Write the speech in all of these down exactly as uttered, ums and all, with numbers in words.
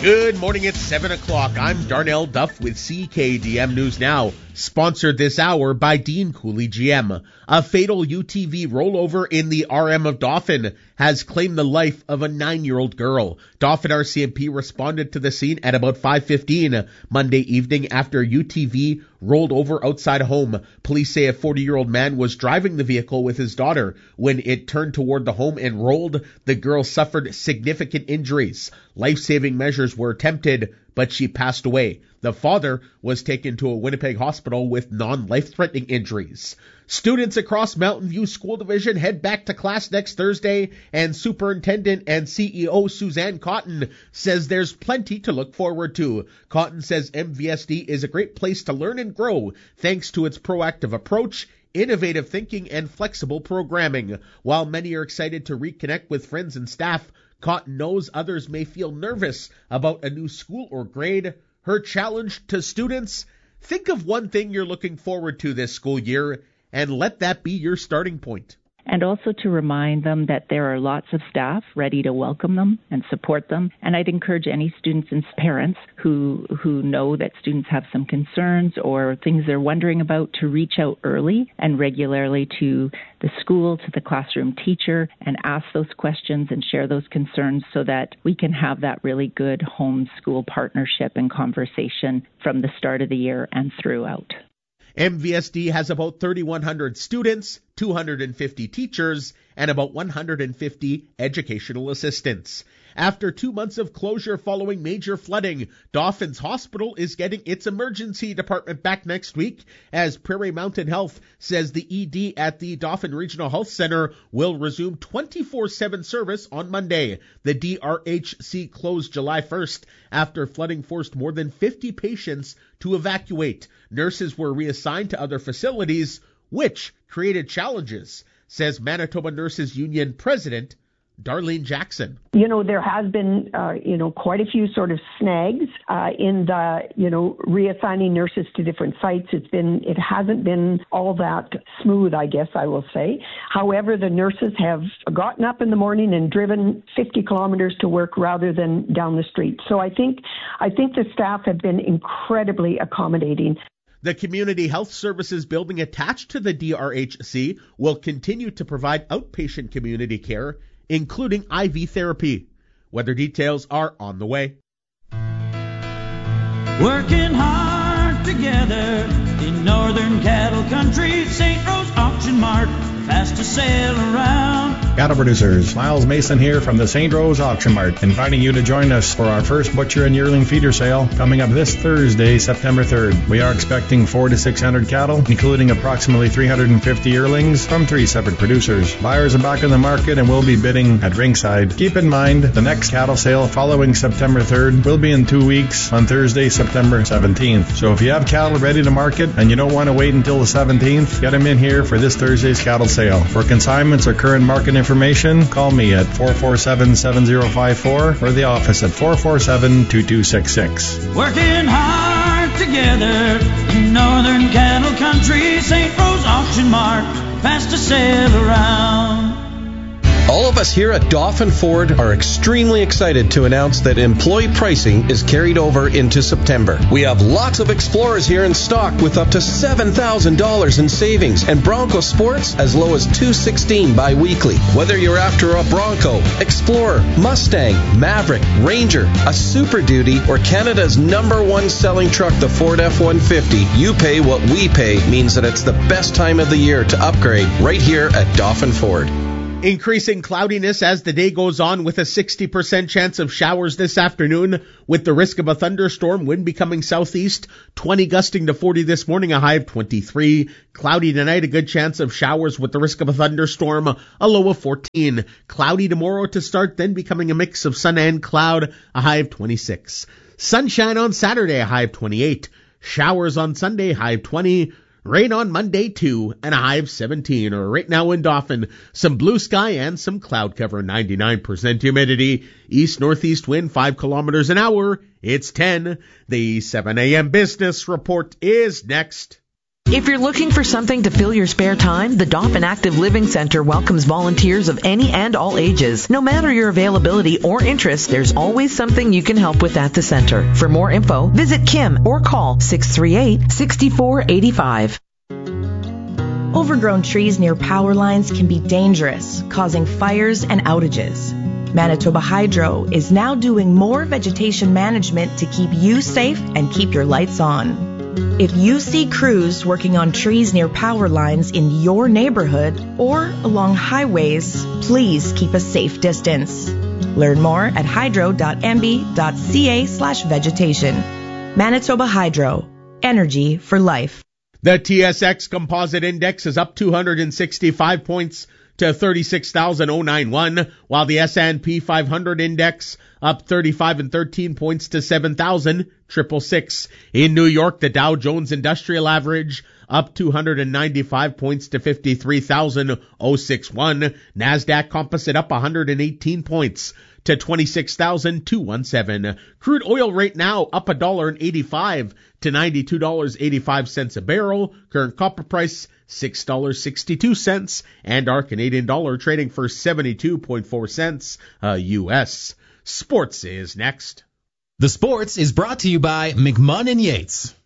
Good morning, it's seven o'clock. I'm Darnell Duff with C K D M News Now, sponsored this hour by Dean Cooley G M. A fatal U T V rollover in the R M of Dauphin has claimed the life of a nine-year-old girl. Dauphin R C M P responded to the scene at about five fifteen Monday evening after U T V rolled over outside a home. Police say a forty-year-old man was driving the vehicle with his daughter. When it turned toward the home and rolled, the girl suffered significant injuries. Life-saving measures were attempted, but she passed away. The father was taken to a Winnipeg hospital with non-life-threatening injuries. Students across Mountain View School Division head back to class next Thursday, and Superintendent and C E O Suzanne Cotton says there's plenty to look forward to. Cotton says M V S D is a great place to learn and grow thanks to its proactive approach, innovative thinking, and flexible programming. While many are excited to reconnect with friends and staff, Cotton knows others may feel nervous about a new school or grade. Her challenge to students: think of one thing you're looking forward to this school year, and let that be your starting point. And also to remind them that there are lots of staff ready to welcome them and support them. And I'd encourage any students and parents who who know that students have some concerns or things they're wondering about to reach out early and regularly to the school, to the classroom teacher, and ask those questions and share those concerns so that we can have that really good home-school partnership and conversation from the start of the year and throughout. M V S D has about thirty-one hundred students, two hundred fifty teachers, and about one hundred fifty educational assistants. After two months of closure following major flooding, Dauphin's Hospital is getting its emergency department back next week, as Prairie Mountain Health says the E D at the Dauphin Regional Health Center will resume twenty-four seven service on Monday. The D R H C closed July first after flooding forced more than fifty patients to evacuate. Nurses were reassigned to other facilities, which created challenges, says Manitoba Nurses Union President Darlene Jackson. You know, there has been, uh, you know, quite a few sort of snags uh, in the, you know, reassigning nurses to different sites. It's been, it hasn't been all that smooth, I guess I will say. However, the nurses have gotten up in the morning and driven fifty kilometers to work rather than down the street. So I think, I think the staff have been incredibly accommodating. The Community Health Services building attached to the D R H C will continue to provide outpatient community care, including I V therapy. Weather details are on the way. Working hard together in northern cattle country, Saint Rose Auction Mart, fast to sail around. Cattle producers, Miles Mason here from the Saint Rose Auction Mart, inviting you to join us for our first butcher and yearling feeder sale coming up this Thursday, September third. We are expecting four to six hundred cattle, including approximately three hundred fifty yearlings from three separate producers. Buyers are back in the market and will be bidding at ringside. Keep in mind, the next cattle sale following September third will be in two weeks on Thursday, September seventeenth. So if you have cattle ready to market and you don't want to wait until the seventeenth, get them in here for this Thursday's cattle sale. For consignments or current market information, call me at four four seven, seven zero five four or the office at four four seven, two two six six. Working hard together in northern cattle country, Saint Rose Auction Mart, fast to sail around. All of us here at Dauphin Ford are extremely excited to announce that employee pricing is carried over into September. We have lots of Explorers here in stock with up to seven thousand dollars in savings, and Bronco Sports as low as two hundred sixteen dollars bi-weekly. Whether you're after a Bronco, Explorer, Mustang, Maverick, Ranger, a Super Duty, or Canada's number one selling truck, the Ford F one fifty, you pay what we pay means that it's the best time of the year to upgrade right here at Dauphin Ford. Increasing cloudiness as the day goes on with a sixty percent chance of showers this afternoon with the risk of a thunderstorm, wind becoming southeast, twenty gusting to forty this morning, a high of twenty-three. Cloudy tonight, a good chance of showers with the risk of a thunderstorm, a low of fourteen. Cloudy tomorrow to start, then becoming a mix of sun and cloud, a high of twenty-six. Sunshine on Saturday, a high of twenty-eight. Showers on Sunday, high of twenty. Rain on Monday, too, and a high of seventeen. Or right now in Dauphin, some blue sky and some cloud cover, ninety-nine percent humidity. East-northeast wind, five kilometers an hour. It's ten. The seven a.m. Business Report is next. If you're looking for something to fill your spare time, the Dauphin Active Living Center welcomes volunteers of any and all ages. No matter your availability or interest, there's always something you can help with at the center. For more info, visit Kim or call six three eight, six four eight five. Overgrown trees near power lines can be dangerous, causing fires and outages. Manitoba Hydro is now doing more vegetation management to keep you safe and keep your lights on. If you see crews working on trees near power lines in your neighborhood or along highways, please keep a safe distance. Learn more at hydro.mb.ca slash vegetation. Manitoba Hydro. Energy for life. The T S X Composite Index is up two hundred sixty-five points to thirty-six thousand ninety-one, while the S and P five hundred Index up thirty-five and thirteen points to seven thousand sixty-six. In New York, the Dow Jones Industrial Average up two hundred ninety-five points to fifty-three thousand sixty-one. NASDAQ Composite up one hundred eighteen points to twenty-six thousand two hundred seventeen. Crude oil right now up one dollar and eighty-five cents to ninety-two dollars and eighty-five cents a barrel. Current copper price six dollars and sixty-two cents, and our Canadian dollar trading for seventy-two point four cents a U S. Sports is next. The Sports is brought to you by McMahon and Yates.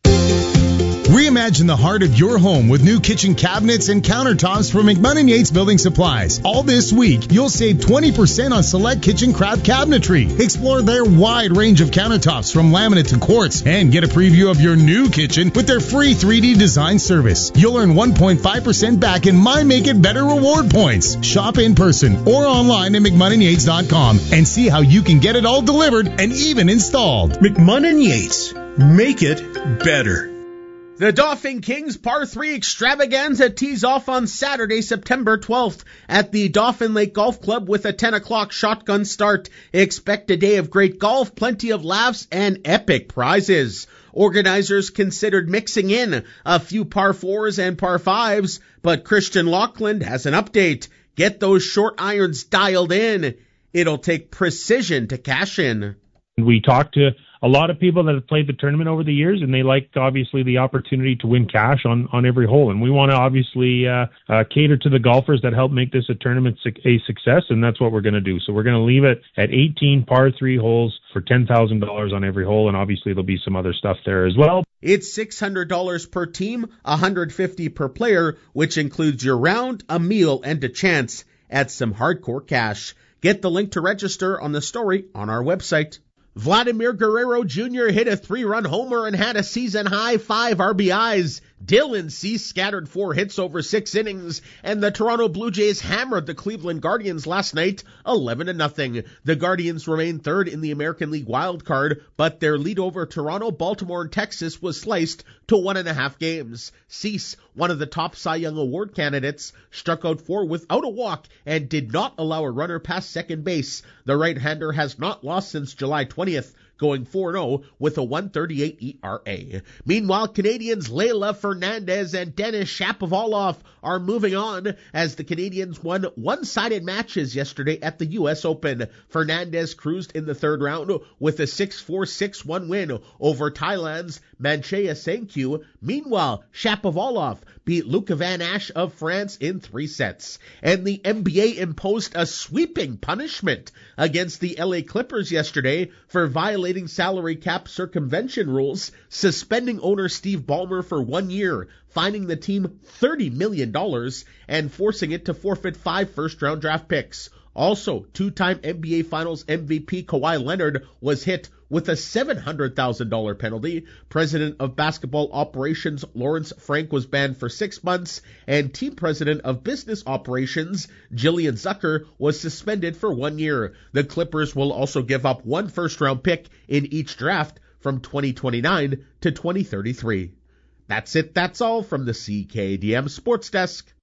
Reimagine the heart of your home with new kitchen cabinets and countertops from McMahon and Yates Building Supplies. All this week, you'll save twenty percent on select kitchen craft cabinetry. Explore their wide range of countertops from laminate to quartz and get a preview of your new kitchen with their free three D design service. You'll earn one point five percent back in My Make It Better reward points. Shop in person or online at McMahon and Yates dot com and see how you can get it all delivered and even installed. McMahon and Yates. Make it better. The Dauphin Kings Par three Extravaganza tees off on Saturday, September twelfth at the Dauphin Lake Golf Club with a ten o'clock shotgun start. Expect a day of great golf, plenty of laughs, and epic prizes. Organizers considered mixing in a few par fours and par fives, but Christian Lockland has an update. Get those short irons dialed in. It'll take precision to cash in. We talked to a lot of people that have played the tournament over the years, and they like, obviously, the opportunity to win cash on, on every hole. And we want to, obviously, uh, uh, cater to the golfers that help make this a tournament a success, and that's what we're going to do. So we're going to leave it at eighteen par three holes for ten thousand dollars on every hole, and obviously there'll be some other stuff there as well. It's six hundred dollars per team, one hundred fifty dollars per player, which includes your round, a meal, and a chance at some hardcore cash. Get the link to register on the story on our website. Vladimir Guerrero Junior hit a three-run homer and had a season-high five R B Is. Dylan Cease scattered four hits over six innings, and the Toronto Blue Jays hammered the Cleveland Guardians last night, eleven to nothing. The Guardians remain third in the American League wild card, but their lead over Toronto, Baltimore, and Texas was sliced to one and a half games. Cease, one of the top Cy Young Award candidates, struck out four without a walk and did not allow a runner past second base. The right-hander has not lost since July twentieth. Going four and oh with a one thirty-eight E R A. Meanwhile, Canadians Leila Fernandez and Denis Shapovalov are moving on as the Canadians won one-sided matches yesterday at the U S Open. Fernandez cruised in the third round with a six four, six one win over Thailand's Manchea Sankyu. Meanwhile, Shapovalov beat Luca Van Asch of France in three sets. And the N B A imposed a sweeping punishment against the L A Clippers yesterday for violating salary cap circumvention rules, suspending owner Steve Ballmer for one year, fining the team thirty million dollars, and forcing it to forfeit five first-round draft picks. Also, two-time N B A Finals M V P Kawhi Leonard was hit with a seven hundred thousand dollars penalty. President of Basketball Operations Lawrence Frank was banned for six months, and Team President of Business Operations Jillian Zucker was suspended for one year. The Clippers will also give up one first-round pick in each draft from twenty twenty-nine to twenty thirty-three. That's it, that's all from the C K D M Sports Desk.